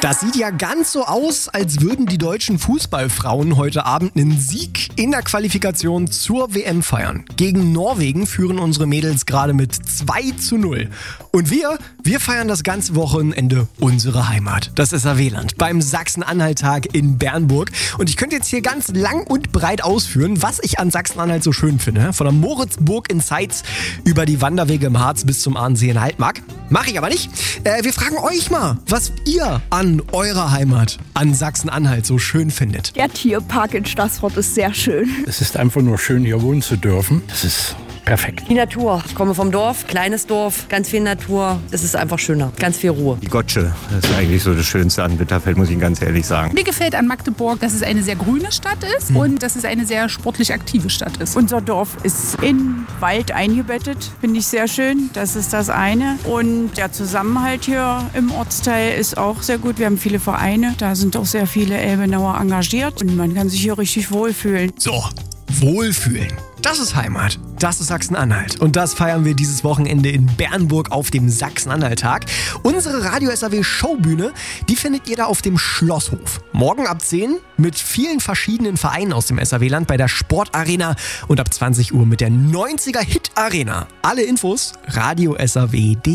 Das sieht ja ganz so aus, als würden die deutschen Fußballfrauen heute Abend einen Sieg in der Qualifikation zur WM feiern. Gegen Norwegen führen unsere Mädels gerade mit 2:0. Und wir feiern das ganze Wochenende unsere Heimat, das SAW-Land, beim Sachsen-Anhalt-Tag in Bernburg. Und ich könnte jetzt hier ganz lang und breit ausführen, was ich an Sachsen-Anhalt so schön finde. Von der Moritzburg in Zeitz über die Wanderwege im Harz bis zum Ahrensee in Altmark. Mache ich aber nicht. Wir fragen euch mal, was ihr an eurer Heimat, an Sachsen-Anhalt so schön findet. Der Tierpark in Staßfurt ist sehr schön. Es ist einfach nur schön, hier wohnen zu dürfen. Das ist perfekt. Die Natur. Ich komme vom Dorf, kleines Dorf, ganz viel Natur. Es ist einfach schöner, ganz viel Ruhe. Die Gottsche, das ist eigentlich so das Schönste an Bitterfeld, muss ich ganz ehrlich sagen. Mir gefällt an Magdeburg, dass es eine sehr grüne Stadt ist und dass es eine sehr sportlich aktive Stadt ist. Unser Dorf ist in Wald eingebettet, finde ich sehr schön. Das ist das eine. Und der Zusammenhalt hier im Ortsteil ist auch sehr gut. Wir haben viele Vereine, da sind auch sehr viele Elbenauer engagiert und man kann sich hier richtig wohlfühlen. So, wohlfühlen. Das ist Heimat. Das ist Sachsen-Anhalt. Und das feiern wir dieses Wochenende in Bernburg auf dem Sachsen-Anhalt-Tag. Unsere Radio-SAW-Showbühne, die findet ihr da auf dem Schlosshof. Morgen ab 10 mit vielen verschiedenen Vereinen aus dem SAW-Land bei der Sportarena und ab 20 Uhr mit der 90er-Hit-Arena. Alle Infos radio-saw.de.